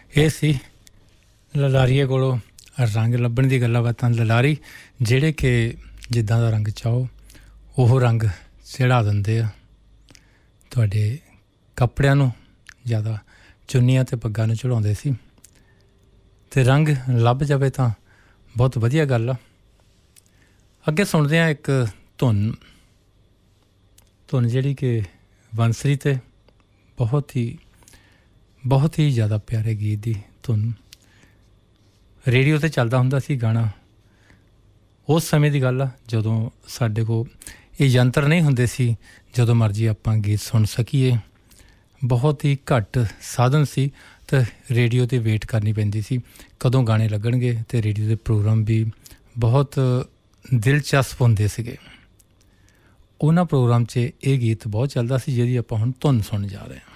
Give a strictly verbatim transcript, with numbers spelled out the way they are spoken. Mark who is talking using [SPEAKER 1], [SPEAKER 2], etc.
[SPEAKER 1] ਇਹ ਸੀ ਲਲਾਰੀਏ ਕੋਲੋਂ ਰੰਗ ਲੱਭਣ ਦੀ ਗੱਲਾਂ ਬਾਤਾਂ। ਲਲਾਰੀ ਜਿਹੜੇ ਕਿ ਜਿੱਦਾਂ ਦਾ ਰੰਗ ਚਾਹੋ ਉਹ ਰੰਗ ਚੜ੍ਹਾ ਦਿੰਦੇ ਆ ਤੁਹਾਡੇ ਕੱਪੜਿਆਂ ਨੂੰ, ਜ਼ਿਆਦਾ ਚੁੰਨੀਆਂ ਅਤੇ ਪੱਗਾਂ ਨੂੰ ਚੜ੍ਹਾਉਂਦੇ ਸੀ। ਅਤੇ ਰੰਗ ਲੱਭ ਜਾਵੇ ਤਾਂ ਬਹੁਤ ਵਧੀਆ ਗੱਲ ਆ। ਅੱਗੇ ਸੁਣਦੇ ਹਾਂ ਇੱਕ ਧੁਨ ਧੁਨ ਜਿਹੜੀ ਕਿ ਬੰਸਰੀ 'ਤੇ ਬਹੁਤ ਹੀ ਬਹੁਤ ਹੀ ਜ਼ਿਆਦਾ ਪਿਆਰੇ ਗੀਤ ਦੀ ਧੁਨ। ਰੇਡੀਓ 'ਤੇ ਚੱਲਦਾ ਹੁੰਦਾ ਸੀ ਗਾਣਾ। ਉਸ ਸਮੇਂ ਦੀ ਗੱਲ ਆ ਜਦੋਂ ਸਾਡੇ ਕੋਲ ਇਹ ਯੰਤਰ ਨਹੀਂ ਹੁੰਦੇ ਸੀ ਜਦੋਂ ਮਰਜ਼ੀ ਆਪਾਂ ਗੀਤ ਸੁਣ ਸਕੀਏ। ਬਹੁਤ ਹੀ ਘੱਟ ਸਾਧਨ ਸੀ ਅਤੇ ਰੇਡੀਓ 'ਤੇ ਵੇਟ ਕਰਨੀ ਪੈਂਦੀ ਸੀ ਕਦੋਂ ਗਾਣੇ ਲੱਗਣਗੇ। ਅਤੇ ਰੇਡੀਓ ਦੇ ਪ੍ਰੋਗਰਾਮ ਵੀ ਬਹੁਤ ਦਿਲਚਸਪ ਹੁੰਦੇ ਸੀਗੇ। ਉਹਨਾਂ ਪ੍ਰੋਗਰਾਮ 'ਚ ਇਹ ਗੀਤ ਬਹੁਤ ਚੱਲਦਾ ਸੀ ਜਿਹਦੀ ਆਪਾਂ ਹੁਣ ਧੁਨ ਸੁਣਨ ਜਾ ਰਹੇ ਹਾਂ।